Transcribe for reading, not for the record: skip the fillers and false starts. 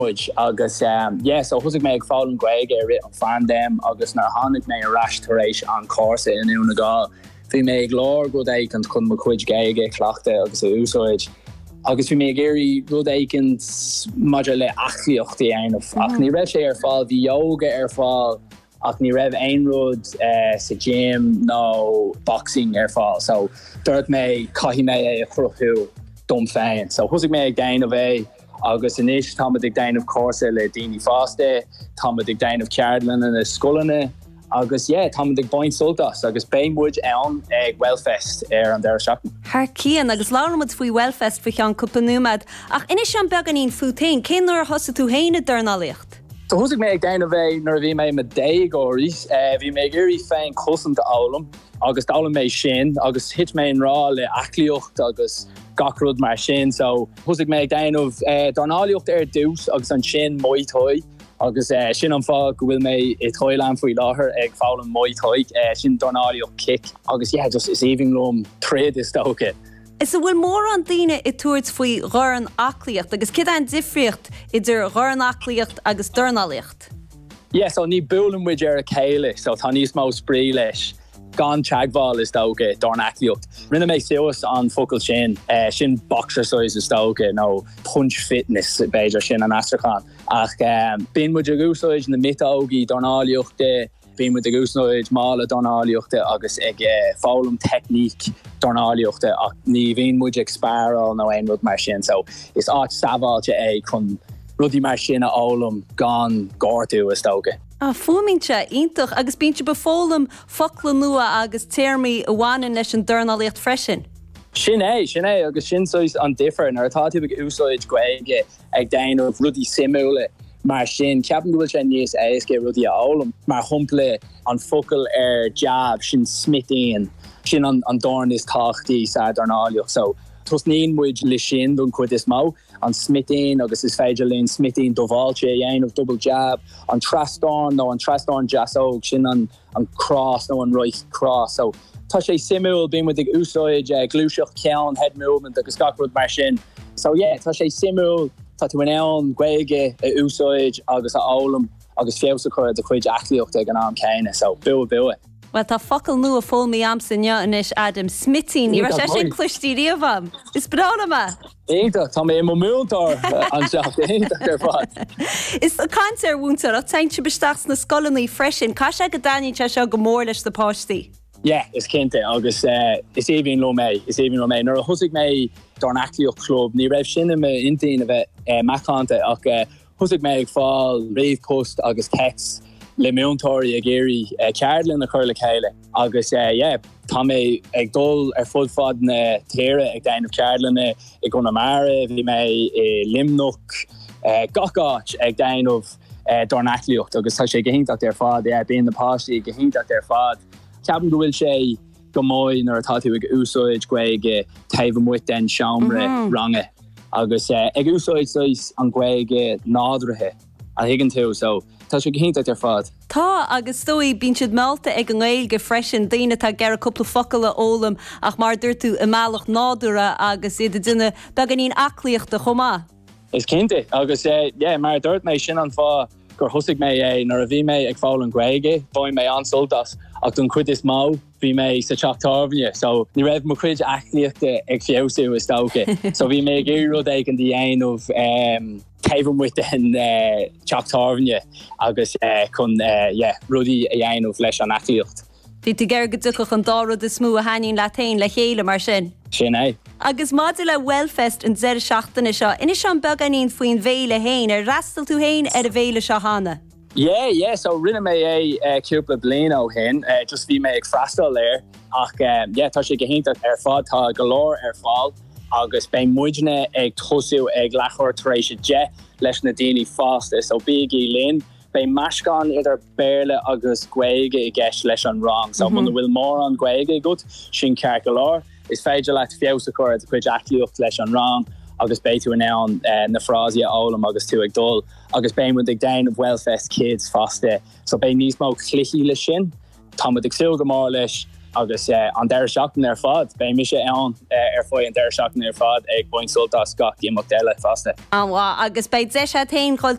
agus so husig me ag fáil an gweige rit an fan dem agus nar hannig me a rastaréis an cósa in úna gá. Bhí me ag lár go éicint chun mo chuid gaige chhlaachta agus a úsáid. Agus bhí me ag éirí rud éicint maidir le achlíochtaí ainmh. Ach ní raibh sé ar fáil, bhí yoga ar fáil, ach ní raibh ein rud sa gym nó boxing ar fáil. So dúirt me caithí me é a chruthú dom féin. So husig me ag déanamh é agus inis támad ag déanamh cósa le daoine fásta, támad ag déanamh ceardlanna na scolanna, agus támad ag baint soltas agus béimmuid ann ag Wellfest ar an deir seachtain. Thar cían agus láramad faoi Wellfest fa an cúpla númad, ach inis an beag an íon fútain, cén nuair thosa tú héine darnálaíocht? So husig me ag déanamh é nuair bhí me déag óiris, bhí me gurí féin cosanta álam, agus dálam mé sin, agus hit me an rá le aclíocht agus gacrúd mar sin, so husig me ag déanamh darnálaíocht ar dús agus an sin Muay Thai, agus sin an fá go bhfuil me i Thailand faoi láthair ag fáil an Muay Thai, sin darnálaíocht kick, agus just is even lom tréad is tócha. Is bhfuil mór an daine i túirt faoi ghar an aclíocht, agus cid an difriocht idir ghar an aclíocht agus darnálaíocht? So ní buúlan muid ar a chéile, so tá níos mó sprí leis. Gan teagháil is tócha darnaclíocht. Rinne mé sios an focail sin boxercise is tócha, nó punch fitness beidir sin an astrachan. Ach bíon muid a gúsáid na mitógaí darnálaíochta, bíon muid a gúsáid mála darnálaíochta agus ag fálam technique darnálaíochta, ach ní bhíon muid ag spáral nó ein rud mar sin. So is áit staváilte é chun rudí mar sin a álam gan gártú is tócha. Fuamínte iontoch agus bíonte befólam focla nua agus téirmí a bhhain leis an darnálaíocht freisin. Sin é, agus sin sois an differ, nar atá tú ag úsáid gweige ag déanamh rudí simúla mar sin, ceapan go bhfuil sé níos éasca rudí a álam, mar thumpla an focail ar jab sin smitíon, sin an dorn is táchtaí sa darnálaíocht. So tus níon muid le sin don chuid is mó, an smitín agus is féidir líon smitín dováilte dhéanamh double jab, an trastáin nó an trastáin jasóg sin an cross nó an right cross. So tá sé simúil bíon muid ag úsáid glúiseach ceann head movement agus gacrúd mar sin. So tá sé simúil tá tú in ann gweige a úsáid agus a álam agus féosa chuir a chuid aclíocht ag an am céine. So bua. Well, tá focail nua a fóil mí amsan inis Adam Smithin, ní ra sé sin clúistí riamham. Is brála ma? Éintach, tá mé mo múltar an seach, éintach ar fad. Is a cántar bhúntar a taint se besteach na scolaní freisin, cá sé go daine te seo go mór leis na páistí? Is cinnte, agus is éhíon lo mé, Nuair a thusig mé darnaclíocht club, ní raibh sinna me intíana a bheith meachánta ach thusig mé ag fáil réomhpost agus text le múntóirí a géirí ceardlanna chuir le chéile. Agus tá mé ag dul ar fud fad na téire ag déanamh ceardlanna i gona mara, bhí mé limnach gacáit ag déanamh darnaclíocht, agus tá sé gohíntacht ar fad, bíon na páistí gohíntacht ar fad. Ceapan go bhfuil sé go móid nar atá tú ag úsáid gweige taobh muid den seomra range. Agus ag úsáid sois an gweige nádrathe a higann tú, so tá sé gohíntacht ar fad. Tá agus dói bín siad máta ag an ghailge freisin daoine tá gar a cúpla focail a ólam ach mar dúirtú i meallach nádúra agus iad duine beag an íon aclíochta chomá. Is cinnte, agus mar dúirt mé sin an fá gur thusig mé nar a bhí mé ag fáil an gweige, báin mé an soltas ach don chuid is má bhí mé sa teachtarmhaine, so ní raibh mo chuid aclíochta ag fiosú is tócha. So bhí mé ag rud ag an dhéanamh taobh muid den teachtarmhaine agus chun rudí a dhéanamh leis an aclíocht. Bhí tú gar go duchach an dárad is smú a haín latéin le chéile mar sin. Sin é. Agus máidir le Wellfest an deir seachtainna seo, inis an beag an íon faoin bhéile héin, ar rastal tú héin ar a bhéile seo hána? So rinne mé cúpla bliain ó hin, just bhí mé ag freastal léir, ach tá sé gohíntacht ar fád tá go leor ar fáil, agus ben muidne ag tosú ag lechor taréis de leis na daoine fásta, so bíigí linn, ben meascán idir béle agus gweige i gceist leis an rang, so mun bhfuil mór an gweige gut sin ceart go leor, is féidir leit fiosach chuir a chuid aclíocht leis an rang, agus béitú in ann na frásia álam agus tú ag dul, agus ben muid ag déanamh Wellfest kids fásta, so ben níos mó chluichí le sin, tá muid ag siúil go mór leis agus an deir seachtain ar fad bei mi sé an foioi an deir seachtain ar fad ag buin soltas gach imach deile fasta. Anhá agus beid 10 tain